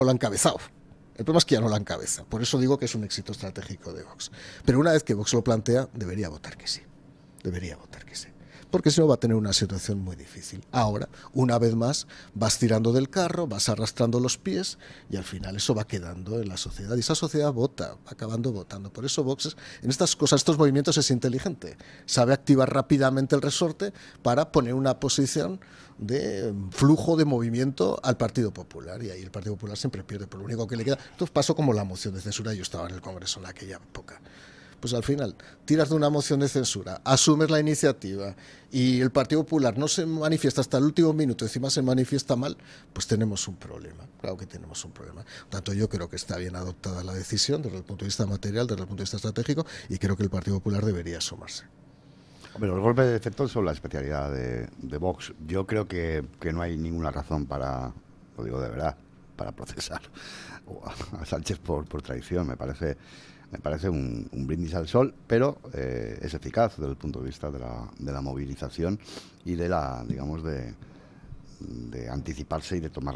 lo ha encabezado. El problema es que ya no la encabeza. Por eso digo que es un éxito estratégico de Vox. Pero una vez que Vox lo plantea, debería votar que sí. Debería votar que sí. Porque si no va a tener una situación muy difícil. Ahora, una vez más, vas tirando del carro, vas arrastrando los pies y al final eso va quedando en la sociedad. Y esa sociedad vota, va acabando votando. Por eso Vox, en estas cosas, estos movimientos es inteligente. Sabe activar rápidamente el resorte para poner una posición de flujo de movimiento al Partido Popular. Y ahí el Partido Popular siempre pierde. Por lo único que le queda, esto pasó como la moción de censura. Yo estaba en el Congreso en aquella época. Pues al final tiras de una moción de censura, asumes la iniciativa y el Partido Popular no se manifiesta hasta el último minuto, encima se manifiesta mal, pues tenemos un problema. Claro que tenemos un problema. Por tanto, yo creo que está bien adoptada la decisión desde el punto de vista material, desde el punto de vista estratégico, y creo que el Partido Popular debería sumarse. Bueno, los golpes de efecto son la especialidad de Vox. Yo creo que no hay ninguna razón para, lo digo de verdad, para procesar a Sánchez por traición. Me parece un brindis al sol, pero es eficaz desde el punto de vista de la movilización y de la, digamos, de anticiparse y de tomar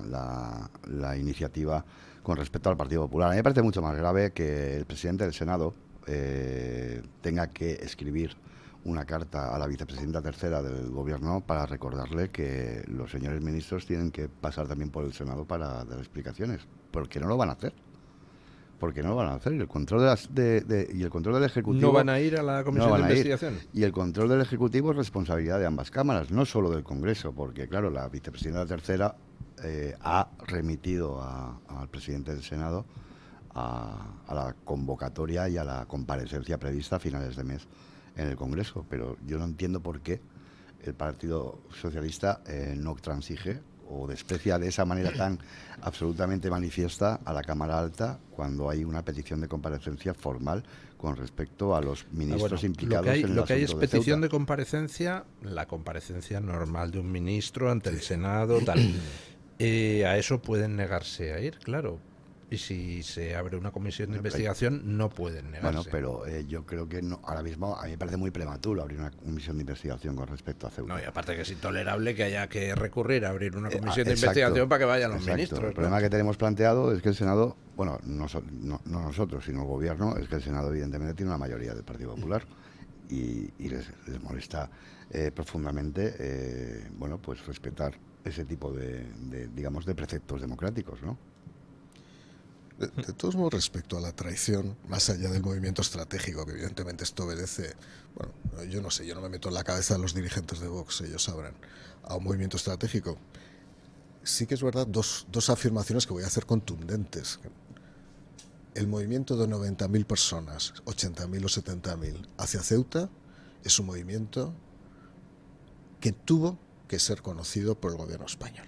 la iniciativa con respecto al Partido Popular. A mí me parece mucho más grave que el presidente del Senado tenga que escribir una carta a la vicepresidenta tercera del Gobierno para recordarle que los señores ministros tienen que pasar también por el Senado para dar explicaciones, porque no lo van a hacer. Porque no lo van a hacer. Y el control y el control del Ejecutivo... No van a ir a la comisión de investigación. Y el control del Ejecutivo es responsabilidad de ambas cámaras, no solo del Congreso, porque, claro, la vicepresidenta tercera ha remitido al presidente del Senado a la convocatoria y a la comparecencia prevista a finales de mes en el Congreso. Pero yo no entiendo por qué el Partido Socialista no transige o desprecia de esa manera tan absolutamente manifiesta a la Cámara Alta cuando hay una petición de comparecencia formal con respecto a los ministros implicados en el asunto. Lo que hay es petición Ceuta. de comparecencia, la comparecencia normal de un ministro ante el Senado, tal. A eso pueden negarse a ir, claro. Y si se abre una comisión de investigación, no pueden negarse. Bueno, pero yo creo que no, ahora mismo a mí me parece muy prematuro abrir una comisión de investigación con respecto a Ceuta. No, y aparte que es intolerable que haya que recurrir a abrir una comisión de Exacto, investigación para que vayan los ministros. El problema que tenemos planteado es que el Senado, bueno, no nosotros, sino el Gobierno, es que el Senado evidentemente tiene una mayoría del Partido Popular y les molesta profundamente, bueno, pues respetar ese tipo digamos, de preceptos democráticos, ¿no? De todos modos, respecto a la traición, más allá del movimiento estratégico, que evidentemente esto obedece, bueno, yo no sé, yo no me meto en la cabeza de los dirigentes de Vox, ellos sabrán, a un movimiento estratégico. Sí que es verdad, dos afirmaciones que voy a hacer contundentes. El movimiento de 90.000 personas, 80.000 o 70.000 hacia Ceuta, es un movimiento que tuvo que ser conocido por el gobierno español.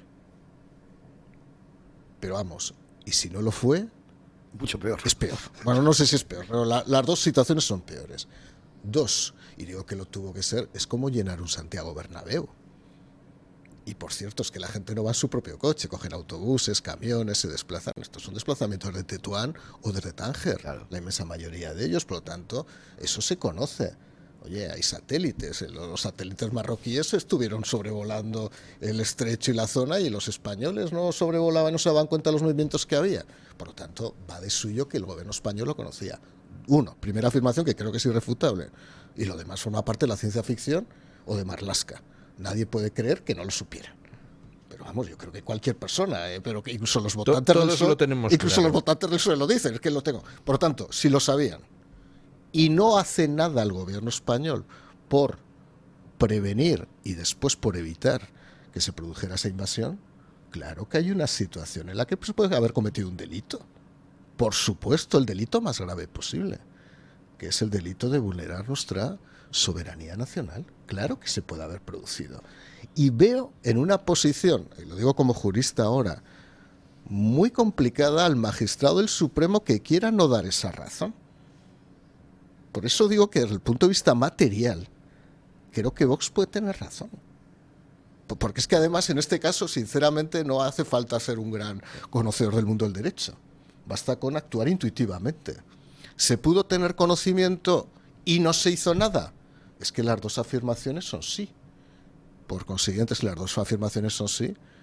Pero vamos, y si no lo fue, mucho peor. Es peor. Bueno, no sé si es peor, pero las dos situaciones son peores. Dos, y digo que lo tuvo que ser, es como llenar un Santiago Bernabéu. Y por cierto, es que la gente no va en su propio coche, cogen autobuses, camiones, se desplazan. Estos son desplazamientos de Tetuán o desde Tánger, claro. La inmensa mayoría de ellos, por lo tanto, eso se conoce. Oye, hay satélites, los satélites marroquíes estuvieron sobrevolando el estrecho y la zona y los españoles no sobrevolaban, no se daban cuenta de los movimientos que había. Por lo tanto, va de suyo que el gobierno español lo conocía. Uno, primera afirmación que creo que es irrefutable. Y lo demás forma parte de la ciencia ficción o de Marlaska. Nadie puede creer que no lo supieran. Pero vamos, yo creo que cualquier persona, pero que incluso los votantes del PSOE, lo tenemos incluso claro. Los votantes del PSOE lo dicen, es que lo tengo. Por lo tanto, si lo sabían, y no hace nada el gobierno español por prevenir y después por evitar que se produjera esa invasión, claro que hay una situación en la que se puede haber cometido un delito. Por supuesto, el delito más grave posible, que es el delito de vulnerar nuestra soberanía nacional. Claro que se puede haber producido. Y veo en una posición, y lo digo como jurista ahora, muy complicada al magistrado del Supremo que quiera no dar esa razón. Por eso digo que desde el punto de vista material, creo que Vox puede tener razón. Porque es que además en este caso, sinceramente, no hace falta ser un gran conocedor del mundo del derecho. Basta con actuar intuitivamente. ¿Se pudo tener conocimiento y no se hizo nada? Es que las dos afirmaciones son sí. Por consiguiente, si las dos afirmaciones son sí,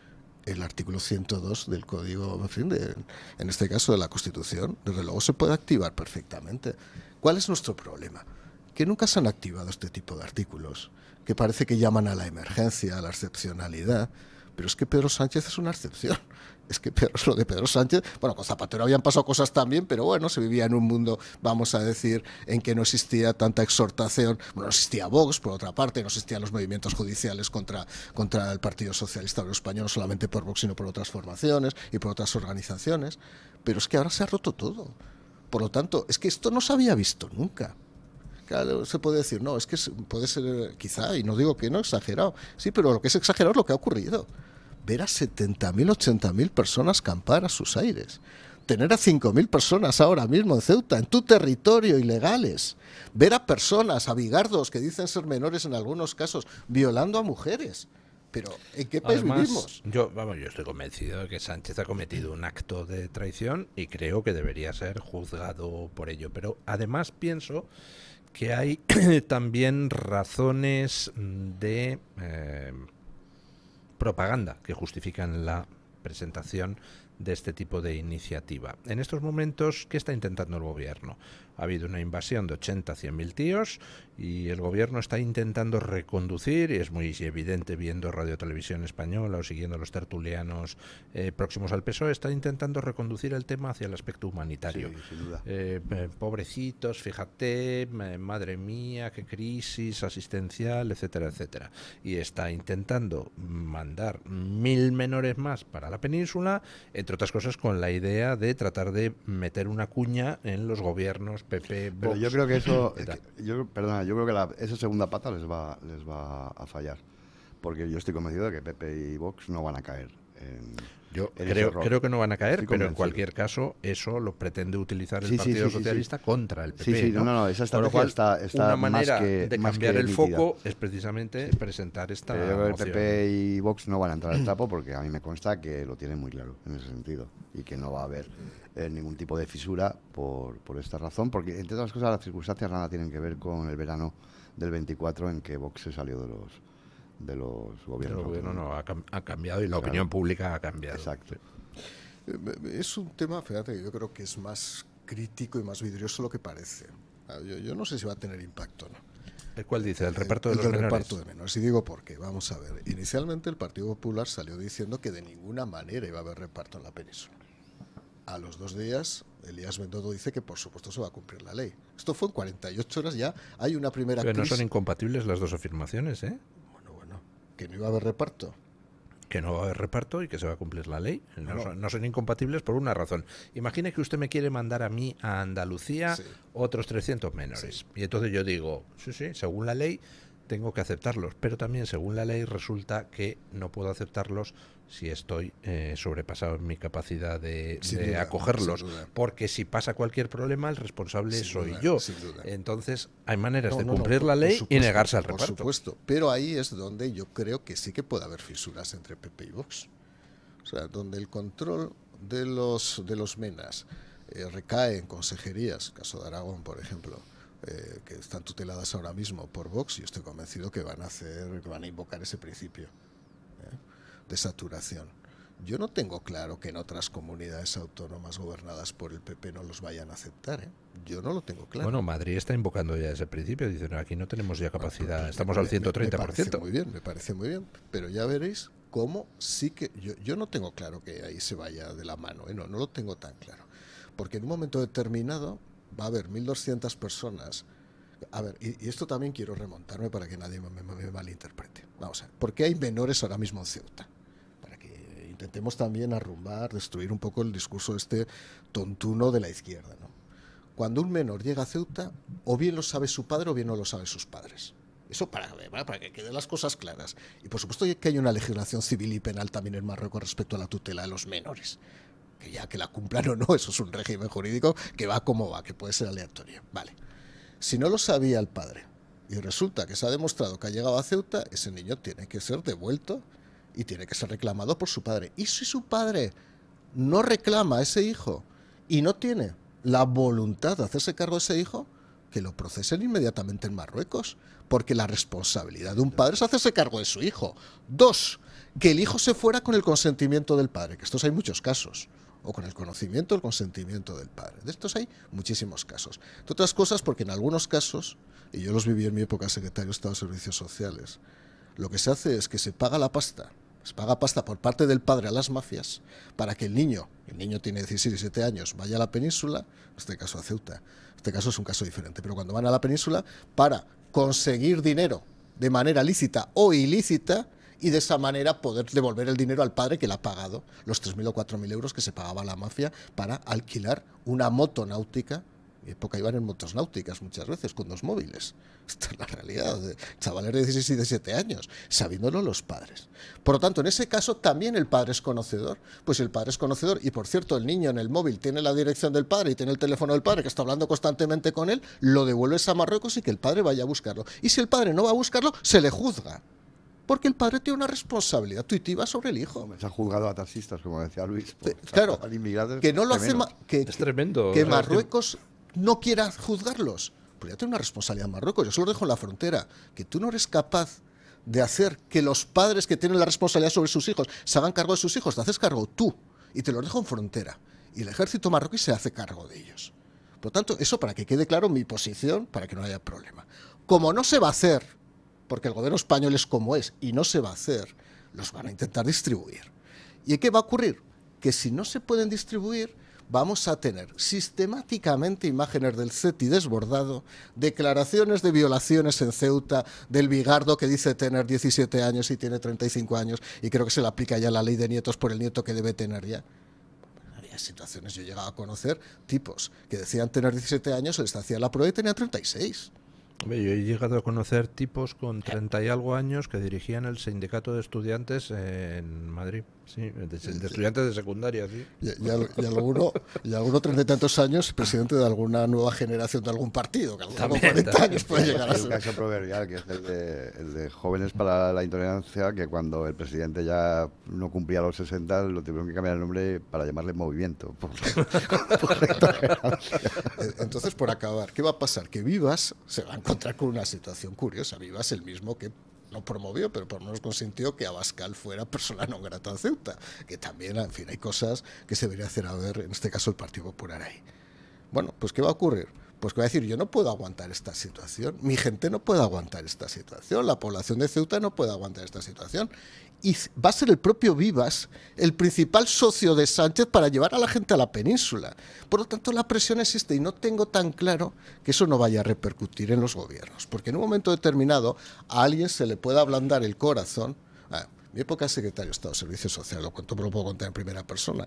el artículo 102 del Código, en fin, en este caso de la Constitución, desde luego se puede activar perfectamente. ¿Cuál es nuestro problema? Que nunca se han activado este tipo de artículos, que parece que llaman a la emergencia, a la excepcionalidad, pero es que Pedro Sánchez es una excepción. Es que lo de Pedro Sánchez, bueno, con Zapatero habían pasado cosas también, pero bueno, se vivía en un mundo, vamos a decir, en que no existía tanta exhortación, bueno, no existía Vox, por otra parte, no existían los movimientos judiciales contra el Partido Socialista Obrero Español, no solamente por Vox, sino por otras formaciones y por otras organizaciones, pero es que ahora se ha roto todo. Por lo tanto, es que esto no se había visto nunca. Claro, se puede decir, no, es que puede ser, quizá, y no digo que no, exagerado, sí, pero lo que es exagerado es lo que ha ocurrido. Ver a 70.000, 80.000 personas campar a sus aires. Tener a 5.000 personas ahora mismo en Ceuta, en tu territorio, ilegales. Ver a personas, a bigardos que dicen ser menores en algunos casos, violando a mujeres. Pero, ¿en qué país vivimos? Yo estoy convencido de que Sánchez ha cometido un acto de traición y creo que debería ser juzgado por ello. Pero además pienso que hay también razones de propaganda que justifican la presentación de este tipo de iniciativa. En estos momentos, ¿qué está intentando el gobierno? Ha habido una invasión de 80 a 100.000 tíos y el gobierno está intentando reconducir, y es muy evidente viendo Radio Televisión Española o siguiendo a los tertulianos próximos al PSOE, está intentando reconducir el tema hacia el aspecto humanitario. Sí, sin duda. Pobrecitos, fíjate, madre mía, qué crisis asistencial, etcétera, etcétera. Y está intentando mandar 1.000 menores más para la península, entre otras cosas con la idea de tratar de meter una cuña en los gobiernos PP, Vox. Pero yo creo que eso, yo creo que esa segunda pata les va a fallar, porque yo estoy convencido de que PP y Vox no van a caer. Yo creo que no van a caer, pero en cualquier caso eso lo pretende utilizar el Partido Socialista contra el PP. No, esa estrategia está una manera más que, de más cambiar que el nítida. foco es precisamente presentar esta Pero yo creo que moción. el PP y Vox no van a entrar al trapo porque a mí me consta que lo tienen muy claro en ese sentido y que no va a haber ningún tipo de fisura por esta razón, porque entre otras cosas las circunstancias nada tienen que ver con el verano del 24 en que Vox se salió de los gobiernos. El gobierno no ha cambiado y la opinión pública ha cambiado. Exacto. Es un tema, fíjate, que yo creo que es más crítico y más vidrioso lo que parece. Yo no sé si va a tener impacto o no. ¿El cuál dice? ¿El reparto de los menores? El menores? reparto de menores. Y digo por qué. Vamos a ver. Inicialmente el Partido Popular salió diciendo que de ninguna manera iba a haber reparto en la península. A los 2 días, Elías Bendodo dice que por supuesto se va a cumplir la ley. Esto fue en 48 horas ya. Hay una primera Pero no crisis. son incompatibles las dos afirmaciones, ¿eh? Bueno, que no iba a haber reparto. Que no va a haber reparto y que se va a cumplir la ley. No son incompatibles por una razón. Imagine que usted me quiere mandar a mí a Andalucía otros 300 menores. Sí. Y entonces yo digo, sí, según la ley tengo que aceptarlos. Pero también según la ley resulta que no puedo aceptarlos si estoy sobrepasado en mi capacidad de acogerlos. Porque si pasa cualquier problema, el responsable soy yo. Entonces hay maneras de cumplir la ley y negarse al reparto. Por supuesto, pero ahí es donde yo creo que sí que puede haber fisuras entre PP y Vox. O sea, donde el control de los menas recae en consejerías, caso de Aragón, por ejemplo, que están tuteladas ahora mismo por Vox, y estoy convencido que van a invocar ese principio de saturación. Yo no tengo claro que en otras comunidades autónomas gobernadas por el PP no los vayan a aceptar, ¿eh? Yo no lo tengo claro. Bueno, Madrid está invocando ya ese principio, dicen, no, aquí no tenemos ya capacidad, estamos al 130%. Me parece muy bien, pero ya veréis cómo sí que... Yo no tengo claro que ahí se vaya de la mano, no lo tengo tan claro. Porque en un momento determinado va a haber 1.200 personas. A ver, y esto también quiero remontarme para que nadie me malinterprete. Vamos a ver, ¿por qué hay menores ahora mismo en Ceuta? Para que intentemos también arrumbar, destruir un poco el discurso este tontuno de la izquierda, ¿no? Cuando un menor llega a Ceuta, o bien lo sabe su padre o bien no lo saben sus padres. Eso para que queden las cosas claras. Y por supuesto que hay una legislación civil y penal también en Marruecos respecto a la tutela de los menores. Que ya que la cumplan o no, eso es un régimen jurídico que va como va, que puede ser aleatorio. Vale. Si no lo sabía el padre y resulta que se ha demostrado que ha llegado a Ceuta, ese niño tiene que ser devuelto y tiene que ser reclamado por su padre. Y si su padre no reclama a ese hijo y no tiene la voluntad de hacerse cargo de ese hijo, que lo procesen inmediatamente en Marruecos, porque la responsabilidad de un padre es hacerse cargo de su hijo. 2, que el hijo se fuera con el consentimiento del padre, que estos hay muchos casos, o con el conocimiento o el consentimiento del padre. De estos hay muchísimos casos. De otras cosas, porque en algunos casos, y yo los viví en mi época secretario de Estado de Servicios Sociales, lo que se hace es que se paga pasta por parte del padre a las mafias para que el niño tiene 16, 17 años, vaya a la península, en este caso a Ceuta, en este caso es un caso diferente, pero cuando van a la península para conseguir dinero de manera lícita o ilícita y de esa manera poder devolver el dinero al padre que le ha pagado los 3.000 o 4.000 euros que se pagaba la mafia para alquilar una moto náutica. En mi época iban en motos náuticas muchas veces con 2 móviles. Esta es la realidad de chavales de 16 y 17 años, sabiéndolo los padres. Por lo tanto, en ese caso también el padre es conocedor. Pues el padre es conocedor y, por cierto, el niño en el móvil tiene la dirección del padre y tiene el teléfono del padre que está hablando constantemente con él, lo devuelves a Marruecos y que el padre vaya a buscarlo. Y si el padre no va a buscarlo, se le juzga. Porque el padre tiene una responsabilidad tuitiva sobre el hijo. Se ha juzgado a taxistas, como decía Luis. Claro, que no lo hace es tremendo. Que Marruecos no quiera juzgarlos. Pues ya tiene una responsabilidad Marruecos. Yo se lo dejo en la frontera. Que tú no eres capaz de hacer que los padres que tienen la responsabilidad sobre sus hijos se hagan cargo de sus hijos. Te haces cargo tú. Y te los dejo en frontera. Y el ejército marroquí se hace cargo de ellos. Por lo tanto, eso para que quede claro mi posición, para que no haya problema. Como no se va a hacer, porque el gobierno español es como es y no se va a hacer, los van a intentar distribuir. ¿Y qué va a ocurrir? Que si no se pueden distribuir, vamos a tener sistemáticamente imágenes del CETI desbordado, declaraciones de violaciones en Ceuta, del bigardo que dice tener 17 años y tiene 35 años, y creo que se le aplica ya la ley de nietos por el nieto que debe tener ya. Había situaciones, yo he llegado a conocer tipos que decían tener 17 años, se les hacía la prueba y tenían 36. Yo he llegado a conocer tipos con 30 y algo años que dirigían el sindicato de estudiantes en Madrid, sí, de estudiantes de secundaria, sí. Y alguno 30 y tantos años presidente de alguna nueva generación de algún partido, que alguno con 40 años puede llegar a ser. Hay un caso proverbial que es el de Jóvenes para la Intolerancia, que cuando el presidente ya no cumplía los 60 lo tuvieron que cambiar el nombre para llamarle Movimiento. Por la intolerancia. Entonces, por acabar, ¿qué va a pasar? Que Vivas se va a encontrar con una situación curiosa. Vivas el mismo que no promovió, pero por lo menos consintió que Abascal fuera persona non grata en Ceuta, que también, en fin, hay cosas que se debería hacer a ver, en este caso el Partido Popular ahí. Bueno, pues ¿qué va a ocurrir? Pues que va a decir, yo no puedo aguantar esta situación, mi gente no puede aguantar esta situación, la población de Ceuta no puede aguantar esta situación. Y va a ser el propio Vivas el principal socio de Sánchez para llevar a la gente a la península. Por lo tanto, la presión existe y no tengo tan claro que eso no vaya a repercutir en los gobiernos. Porque en un momento determinado a alguien se le puede ablandar el corazón. En mi época de secretario de Estado de Servicios Sociales, lo puedo contar en primera persona,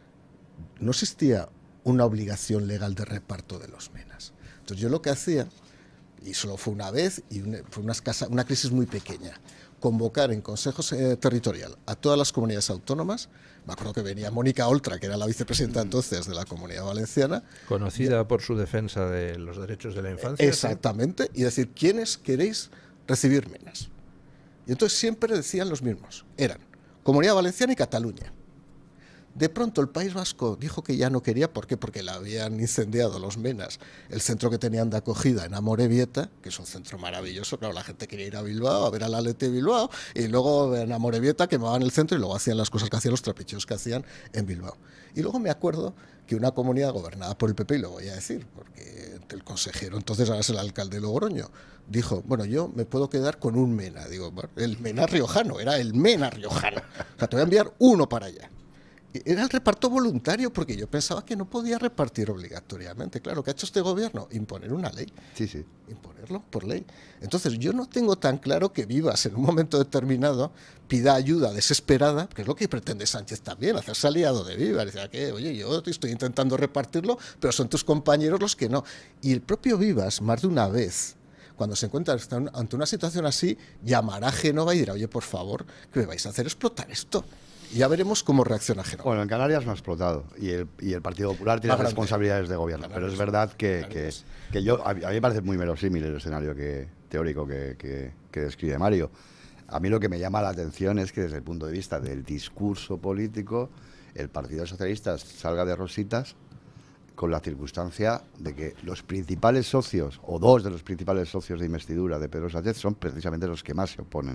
no existía una obligación legal de reparto de los menas. Entonces yo lo que hacía, y solo fue una vez, y fue una crisis muy pequeña, convocar en Consejo Territorial a todas las comunidades autónomas. Me acuerdo que venía Mónica Oltra, que era la vicepresidenta entonces de la Comunidad Valenciana. Conocida por su defensa de los derechos de la infancia. Exactamente, ¿sí? Y decir, ¿quiénes queréis recibir menas? Y entonces siempre decían los mismos, eran Comunidad Valenciana y Cataluña. De pronto el País Vasco dijo que ya no quería, ¿por qué? Porque le habían incendiado los menas el centro que tenían de acogida en Amorebieta, que es un centro maravilloso. Claro, la gente quería ir a Bilbao a ver al Athletic de Bilbao, y luego en Amorebieta quemaban el centro y luego hacían las cosas que hacían, los trapicheos que hacían en Bilbao. Y luego me acuerdo que una comunidad gobernada por el PP, y lo voy a decir, porque el consejero, entonces ahora es el alcalde de Logroño, dijo, bueno, yo me puedo quedar con un mena. Digo, bueno, el mena riojano, era el mena riojano. O sea, te voy a enviar uno para allá. Era el reparto voluntario, porque yo pensaba que no podía repartir obligatoriamente. Claro, ¿qué ha hecho este gobierno? Imponer una ley. Sí, sí. Imponerlo por ley. Entonces, yo no tengo tan claro que Vivas en un momento determinado pida ayuda desesperada, que es lo que pretende Sánchez también, hacerse aliado de Vivas. Decía que, oye, yo estoy intentando repartirlo, pero son tus compañeros los que no. Y el propio Vivas, más de una vez, cuando se encuentra ante una situación así, llamará a Génova y dirá, oye, por favor, que me vais a hacer explotar esto. Y ya veremos cómo reacciona Génova. Bueno, en Canarias no ha explotado y el Partido Popular tiene responsabilidades de gobierno, pero es verdad que a mí me parece muy verosímil el escenario teórico que describe Mario. A mí lo que me llama la atención es que desde el punto de vista del discurso político, el Partido Socialista salga de rositas con la circunstancia de que los principales socios, o dos de los principales socios de investidura de Pedro Sánchez, son precisamente los que más se oponen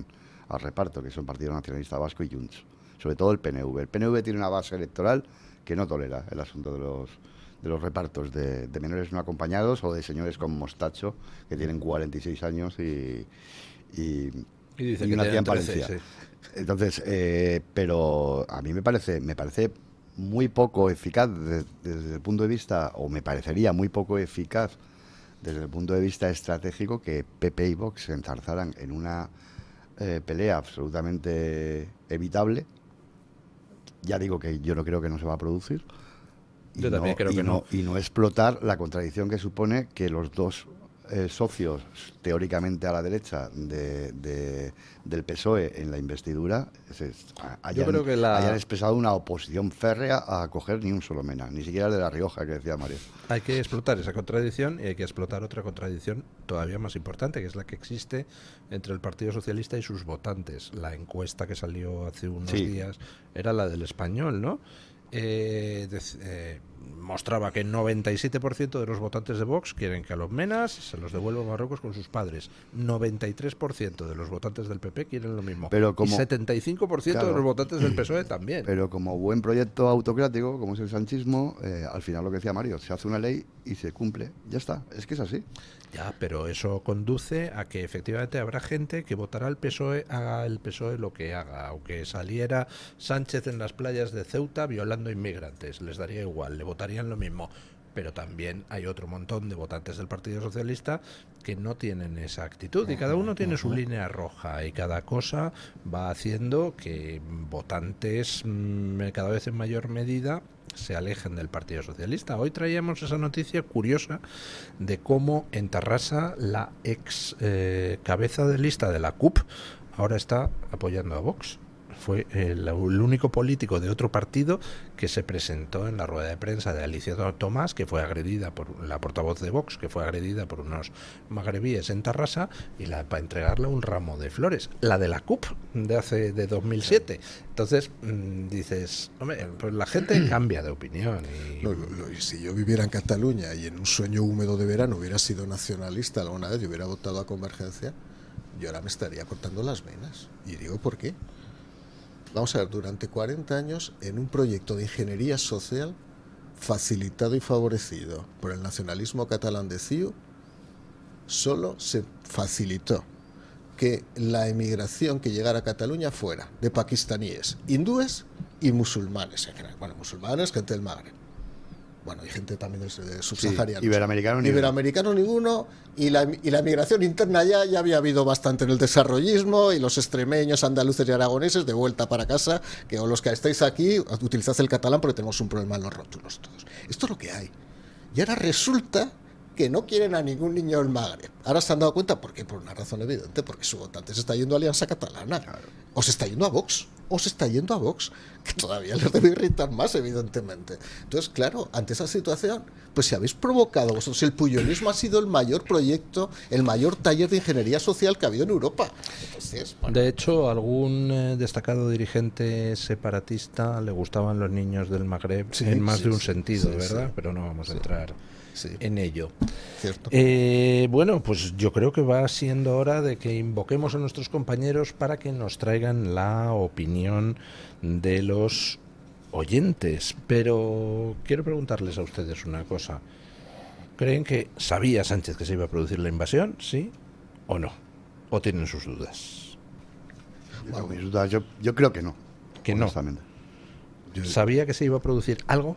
al reparto, que son Partido Nacionalista Vasco y Junts. Sobre todo el PNV. El PNV tiene una base electoral que no tolera el asunto de los repartos de menores no acompañados o de señores con mostacho que tienen 46 años y dice una tía en 13, Palencia. sí. Entonces, pero a mí me parece muy poco eficaz desde el punto de vista, o me parecería muy poco eficaz desde el punto de vista estratégico, que PP y Vox se enzarzaran en una pelea absolutamente evitable. Ya digo que yo no creo que no se va a producir. Yo también creo que no. Y no explotar la contradicción que supone que los dos socios teóricamente a la derecha del PSOE en la investidura hayan expresado una oposición férrea a acoger ni un solo MENA, ni siquiera el de La Rioja, que decía Mario. Hay que explotar esa contradicción y hay que explotar otra contradicción todavía más importante, que es la que existe entre el Partido Socialista y sus votantes. La encuesta que salió hace unos días era la del Español, ¿no? Mostraba que el 97% de los votantes de Vox quieren que a los menas se los devuelva a Marruecos con sus padres. 93% de los votantes del PP quieren lo mismo. Pero y 75% de los votantes del PSOE también. Pero como buen proyecto autocrático, como es el sanchismo, al final lo que decía Mario, se hace una ley y se cumple. Ya está, es que es así. Ya, pero eso conduce a que efectivamente habrá gente que votará al PSOE, haga el PSOE lo que haga. Aunque saliera Sánchez en las playas de Ceuta violando inmigrantes, les daría igual, le votarían lo mismo. Pero también hay otro montón de votantes del Partido Socialista que no tienen esa actitud y cada uno tiene su línea roja y cada cosa va haciendo que votantes cada vez en mayor medida se alejen del Partido Socialista. Hoy traíamos esa noticia curiosa de cómo en Tarrasa la ex cabeza de lista de la CUP ahora está apoyando a Vox. Fue el único político de otro partido que se presentó en la rueda de prensa de Alicia Tomás, que fue agredida por la portavoz de Vox, que fue agredida por unos magrebíes en Tarrasa, y para entregarle un ramo de flores, la de la CUP de 2007. Entonces dices, hombre, pues la gente cambia de opinión. Y si yo viviera en Cataluña y en un sueño húmedo de verano hubiera sido nacionalista alguna vez y hubiera votado a Convergencia, yo ahora me estaría cortando las venas. Y digo, ¿por qué? Vamos a ver, durante 40 años, en un proyecto de ingeniería social facilitado y favorecido por el nacionalismo catalán de CiU, solo se facilitó que la emigración que llegara a Cataluña fuera de pakistaníes, hindúes y musulmanes en general. Bueno, musulmanes, gente del Magreb. Bueno, hay gente también de subsaharianos. Sí, iberoamericanos ninguno. Y la migración interna ya había habido bastante en el desarrollismo, y los extremeños, andaluces y aragoneses de vuelta para casa, que o los que estáis aquí utilizad el catalán porque tenemos un problema en los rótulos todos. Esto es lo que hay. Y ahora resulta que no quieren a ningún niño del Magreb. Ahora se han dado cuenta, ¿por qué? Por una razón evidente, porque su votante se está yendo a Alianza Catalana, o se está yendo a Vox, que todavía les debe irritar más, evidentemente. Entonces, claro, ante esa situación, pues si habéis provocado vosotros, el puyolismo ha sido el mayor proyecto, el mayor taller de ingeniería social que ha habido en Europa. Entonces, bueno. De hecho, algún destacado dirigente separatista le gustaban los niños del Magreb en más de un sentido, ¿verdad? Pero no vamos a entrar en ello. Cierto. Bueno, pues yo creo que va siendo hora de que invoquemos a nuestros compañeros para que nos traigan la opinión de los oyentes. Pero quiero preguntarles a ustedes una cosa. ¿Creen que sabía Sánchez que se iba a producir la invasión? ¿Sí o no? ¿O tienen sus dudas? Yo creo que no. Que no. ¿Sabía que se iba a producir algo?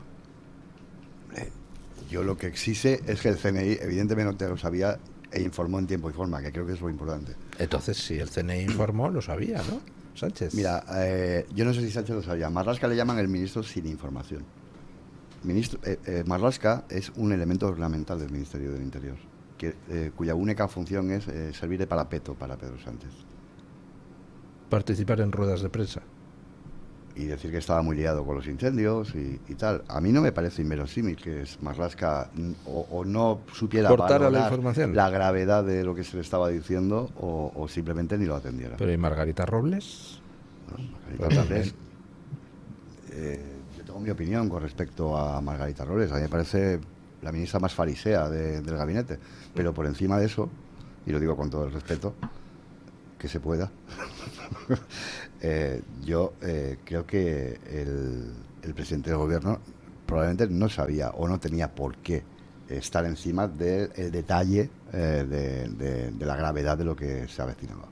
Yo lo que exige es que el CNI evidentemente lo sabía e informó en tiempo y forma, que creo que es lo importante. Entonces, si el CNI informó, lo sabía, ¿no? Sánchez. Mira, yo no sé si Sánchez lo sabía. Marlaska le llaman el ministro sin información. Marlaska es un elemento ornamental del Ministerio del Interior, cuya única función es servir de parapeto para Pedro Sánchez. Participar en ruedas de prensa. Y decir que estaba muy liado con los incendios y tal. A mí no me parece inverosímil que Marlaska o no supiera cortar la información, la gravedad de lo que se le estaba diciendo o simplemente ni lo atendiera. Pero ¿y Margarita Robles? Margarita Robles, yo tengo mi opinión con respecto a Margarita Robles. A mí me parece la ministra más farisea del gabinete. Pero por encima de eso, y lo digo con todo el respeto, que se pueda. Yo creo que el presidente del gobierno probablemente no sabía o no tenía por qué estar encima del detalle de la gravedad de lo que se avecinaba.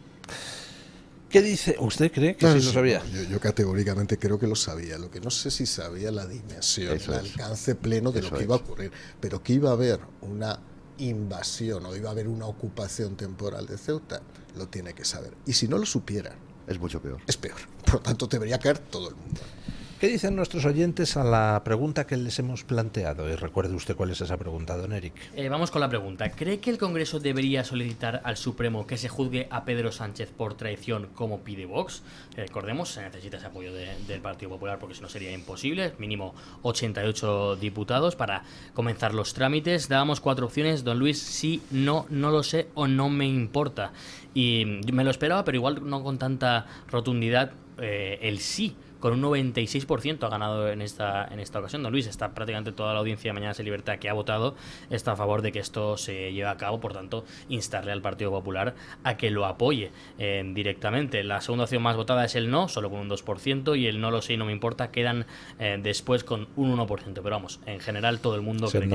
¿Qué dice? ¿Usted cree que sí lo sabía? Yo categóricamente creo que lo sabía. Lo que no sé si sabía la dimensión, el alcance pleno de lo que iba a ocurrir, pero que iba a haber una invasión o iba a haber una ocupación temporal de Ceuta, lo tiene que saber. Y si no lo supiera, es mucho peor. Es peor. Por lo tanto, debería caer todo el mundo. ¿Qué dicen nuestros oyentes a la pregunta que les hemos planteado? Y recuerde usted cuál es esa pregunta, don Eric. Vamos con la pregunta. ¿Cree que el Congreso debería solicitar al Supremo que se juzgue a Pedro Sánchez por traición como pide Vox? Recordemos, se necesita ese apoyo del Partido Popular porque si no sería imposible. Mínimo 88 diputados para comenzar los trámites. Dábamos 4 opciones. Don Luis, sí, no lo sé o no me importa. Y me lo esperaba, pero igual no con tanta rotundidad el sí. Con un 96% ha ganado en esta ocasión. Don Luis, está prácticamente toda la audiencia de Mañanas en Libertad que ha votado está a favor de que esto se lleve a cabo, por tanto, instarle al Partido Popular a que lo apoye directamente. La segunda opción más votada es el no, solo con un 2%, y el no lo sé y no me importa quedan después con un 1%. Pero vamos, en general todo el mundo cree el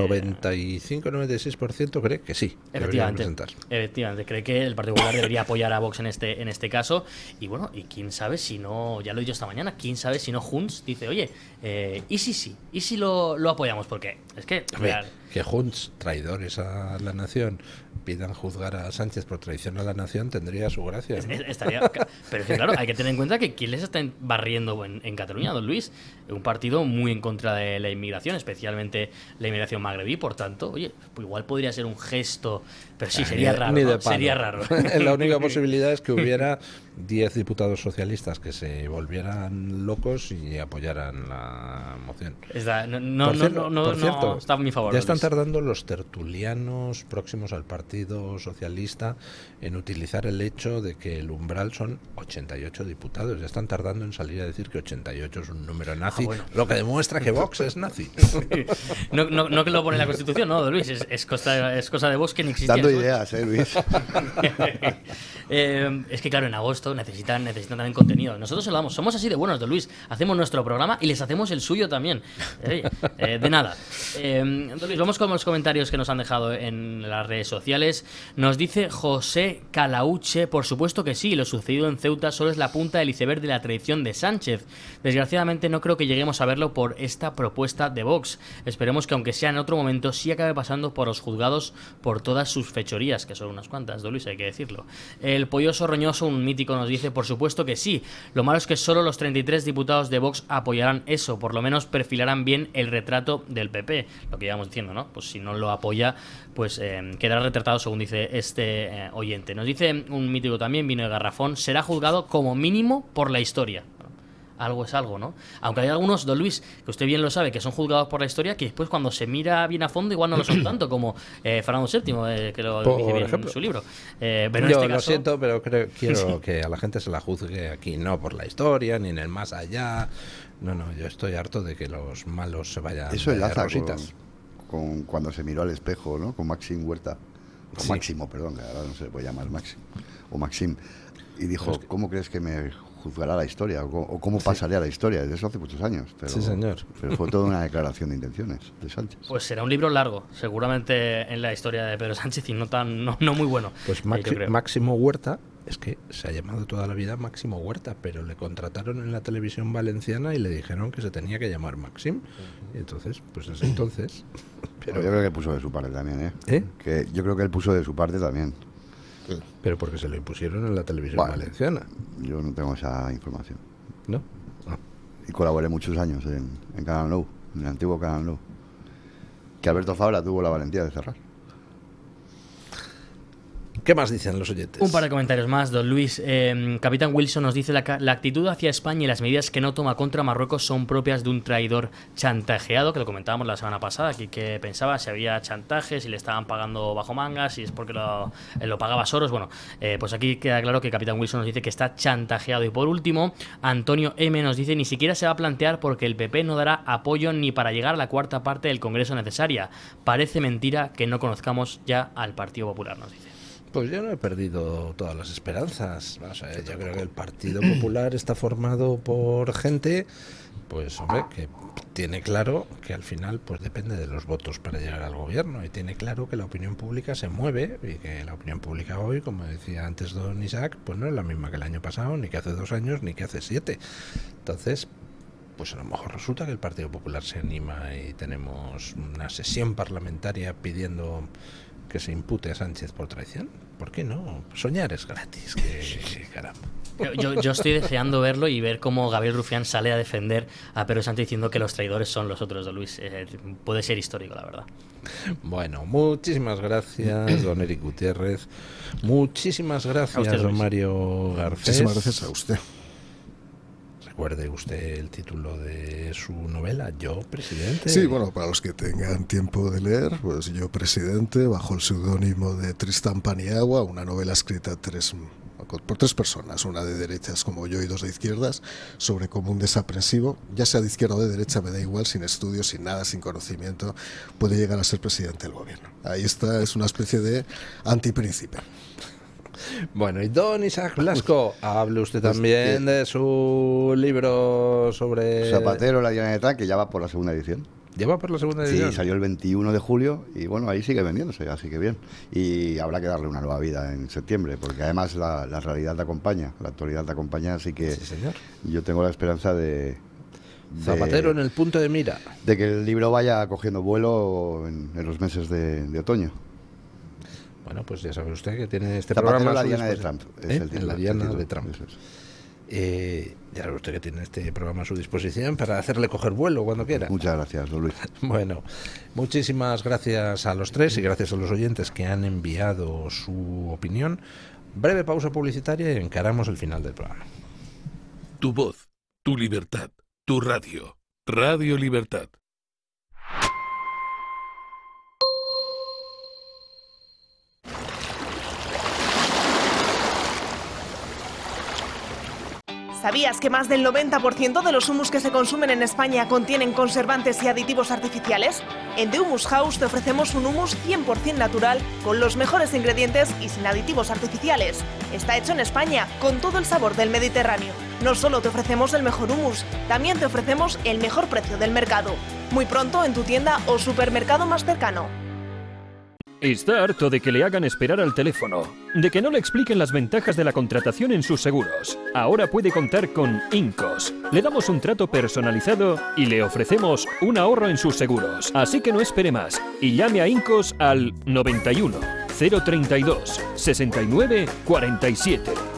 95-96% cree que sí. Efectivamente, cree que el Partido Popular debería apoyar a Vox en este caso. Y bueno, y quién sabe si no, ya lo he dicho esta mañana, quién sabe si no Junts dice, oye, ¿y si sí? ¿Y si lo apoyamos? Porque es que... Que Junts, traidores a la nación, pidan juzgar a Sánchez por traición a la nación, tendría su gracia, ¿no? Pero es que claro, hay que tener en cuenta que quién les está barriendo en Cataluña, don Luis. Un partido muy en contra de la inmigración, especialmente la inmigración magrebí, por tanto, oye, pues igual podría ser un gesto, pero sí, sería raro, ¿no? Sería raro. La única posibilidad es que hubiera 10 diputados socialistas que se volvieran locos y apoyaran la moción. Por cierto, está a mi favor. Ya están tardando los tertulianos próximos al Partido Socialista en utilizar el hecho de que el umbral son 88 diputados. Ya están tardando en salir a decir que 88 es un número nazi, bueno. Lo que demuestra que Vox es nazi. No que lo pone en la Constitución, no, Luis, es cosa de Vox que ni existía. Dando ideas, Luis. Es que claro, en agosto necesitan también contenido. Nosotros se lo damos, somos así de buenos, don Luis. Hacemos nuestro programa y les hacemos el suyo también. De nada. Don Luis, vamos con los comentarios que nos han dejado en las redes sociales. Nos dice José Calauche, por supuesto que sí, lo sucedido en Ceuta solo es la punta del iceberg de la traición de Sánchez. Desgraciadamente no creo que lleguemos a verlo por esta propuesta de Vox. Esperemos que aunque sea en otro momento sí acabe pasando por los juzgados por todas sus fechorías, que son unas cuantas, don Luis, hay que decirlo. El polloso roñoso, un mítico, nos dice, por supuesto que sí. Lo malo es que solo los 33 diputados de Vox apoyarán eso, por lo menos perfilarán bien el retrato del PP. Lo que íbamos diciendo, ¿no? Pues si no lo apoya, pues quedará retratado, según dice este oyente. Nos dice un mítico también, Vino de Garrafón, será juzgado como mínimo por la historia. Algo es algo, ¿no? Aunque hay algunos, don Luis, que usted bien lo sabe, que son juzgados por la historia, que después cuando se mira bien a fondo igual no lo son tanto, como Fernando VII, que lo dice bien en su libro. Pero en yo este lo caso... siento, pero quiero que a la gente se la juzgue aquí, no por la historia, ni en el más allá. No, yo estoy harto de que los malos se vayan. Eso enlaza rositas. Con cuando se miró al espejo, ¿no? Con Maxim Huerta. Con sí. Máximo, perdón, que ahora no se le puede llamar Maxim. O Maxim. Y dijo, ¿cómo crees que me juzgará la historia? ¿O cómo pasaré a la historia? Eso hace muchos años. Pero, sí, señor. Pero fue toda una declaración de intenciones de Sánchez. Pues será un libro largo, seguramente en la historia de Pedro Sánchez y no muy bueno. Pues Máximo Huerta, es que se ha llamado toda la vida Máximo Huerta, pero le contrataron en la televisión valenciana y le dijeron que se tenía que llamar Maxim. Y entonces, pues es entonces. Pero yo creo que puso de su parte también, ¿eh? Que yo creo que él puso de su parte también. Pero porque se lo impusieron en la televisión valenciana. Yo no tengo esa información. ¿No? Y colaboré muchos años en Canal Nou, en el antiguo Canal Nou, que Alberto Fabra tuvo la valentía de cerrar. ¿Qué más dicen los oyentes? Un par de comentarios más, don Luis. Capitán Wilson nos dice la actitud hacia España y las medidas que no toma contra Marruecos son propias de un traidor chantajeado, que lo comentábamos la semana pasada, aquí que pensaba si había chantaje, si le estaban pagando bajo mangas, si es porque lo pagaba Soros. Bueno, pues aquí queda claro que Capitán Wilson nos dice que está chantajeado. Y por último, Antonio M. nos dice, ni siquiera se va a plantear porque el PP no dará apoyo ni para llegar a la cuarta parte del Congreso necesaria. Parece mentira que no conozcamos ya al Partido Popular, nos dice. Pues yo no he perdido todas las esperanzas. O sea, yo creo que el Partido Popular está formado por gente, pues hombre, que tiene claro que al final pues depende de los votos para llegar al gobierno, y tiene claro que la opinión pública se mueve, y que la opinión pública hoy, como decía antes don Isaac, pues no es la misma que el año pasado, ni que hace 2 años, ni que hace 7. Entonces, pues a lo mejor resulta que el Partido Popular se anima y tenemos una sesión parlamentaria pidiendo que se impute a Sánchez por traición. ¿Por qué no? Soñar es gratis, que caramba. Yo estoy deseando verlo y ver cómo Gabriel Rufián sale a defender a Pedro Sánchez diciendo que los traidores son los otros, don Luis. Puede ser histórico, la verdad. Bueno, muchísimas gracias, don Eric Gutiérrez. Muchísimas gracias, usted, don Mario Garcés. Muchísimas gracias a usted. Recuerde usted el título de su novela, Yo, Presidente. Sí, bueno, para los que tengan tiempo de leer, pues Yo, Presidente, bajo el seudónimo de Tristán Paniagua, una novela escrita por 3 personas, una de derechas como yo y 2 de izquierdas, sobre cómo un desaprensivo, ya sea de izquierda o de derecha, me da igual, sin estudios, sin nada, sin conocimiento, puede llegar a ser presidente del gobierno. Ahí está, es una especie de antipríncipe. Bueno, y don Isaac Blasco, hable usted también de su libro sobre... Zapatero, la Diana de Trump, que ya va por la 2ª edición. ¿Lleva por la 2ª edición? Sí, salió el 21 de julio y bueno, ahí sigue vendiéndose, así que bien. Y habrá que darle una nueva vida en septiembre, porque además la realidad te acompaña, la actualidad te acompaña, así que Sí, señor. yo tengo la esperanza de Zapatero en el punto de mira. de que el libro vaya cogiendo vuelo en los meses de otoño. Bueno, pues ya sabe usted que tiene este Zapatero, programa... la a su Diana de disposición. Trump. Es el título, La el Diana título. de Trump. Eso es. Ya sabe usted que tiene este programa a su disposición para hacerle coger vuelo cuando quiera. Muchas gracias, don Luis. Bueno, muchísimas gracias a los 3 y gracias a los oyentes que han enviado su opinión. Breve pausa publicitaria y encaramos el final del programa. Tu voz, tu libertad, tu radio. Radio Libertad. ¿Sabías que más del 90% de los humus que se consumen en España contienen conservantes y aditivos artificiales? En The Humus House te ofrecemos un humus 100% natural, con los mejores ingredientes y sin aditivos artificiales. Está hecho en España, con todo el sabor del Mediterráneo. No solo te ofrecemos el mejor humus, también te ofrecemos el mejor precio del mercado. Muy pronto en tu tienda o supermercado más cercano. Está harto de que le hagan esperar al teléfono, de que no le expliquen las ventajas de la contratación en sus seguros. Ahora puede contar con Incos. Le damos un trato personalizado y le ofrecemos un ahorro en sus seguros. Así que no espere más y llame a Incos al 91 032 69 47.